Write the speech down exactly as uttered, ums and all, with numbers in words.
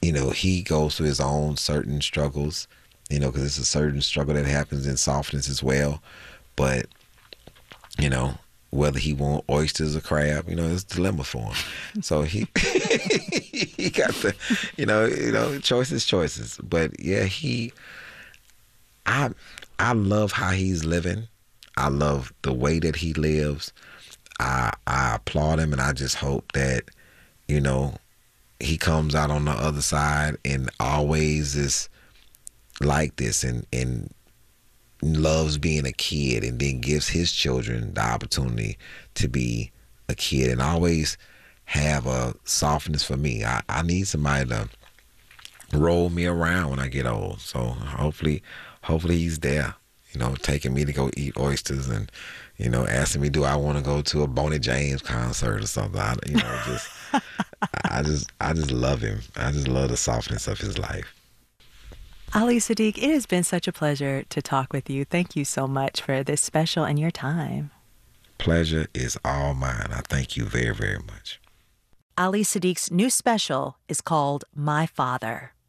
you know, he goes through his own certain struggles, you know, because it's a certain struggle that happens in softness as well. But, you know, whether he want oysters or crab, you know, it's a dilemma for him. So he he got the, you know, you know, choices, choices. But yeah, he, I, I love how he's living. I love the way that he lives. I I applaud him, and I just hope that, you know, he comes out on the other side and always is like this, and and loves being a kid, and then gives his children the opportunity to be a kid, and always have a softness for me. I, I need somebody to roll me around when I get old. So hopefully, hopefully he's there, you know, taking me to go eat oysters, and, you know, asking me, do I want to go to a Boney James concert or something? I, you know, just, I just, I just love him. I just love the softness of his life. Ali Siddiq, it has been such a pleasure to talk with you. Thank you so much for this special and your time. Pleasure is all mine. I thank you very, very much. Ali Siddiq's new special is called My Father.